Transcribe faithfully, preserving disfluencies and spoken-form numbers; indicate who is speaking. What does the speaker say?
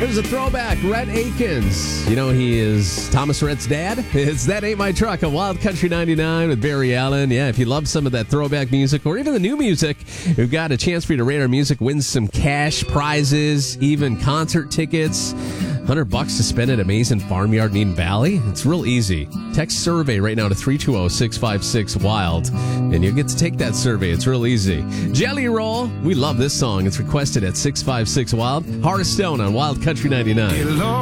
Speaker 1: Here's a throwback, Rhett Akins. You know he is Thomas Rhett's dad? It's That Ain't My Truck on Wild Country ninety-nine with Barry Allen. Yeah, if you love some of that throwback music or even the new music, we've got a chance for you to rate our music, win some cash prizes, even concert tickets. one hundred bucks to spend at Amazing Farmyard in Eden Valley. It's real easy. Text survey right now to three two zero, six five six, WILD, and you'll get to take that survey. It's real easy. Jelly Roll. We love this song. It's requested at six five six, WILD. Heart of Stone on Wild Country ninety-nine.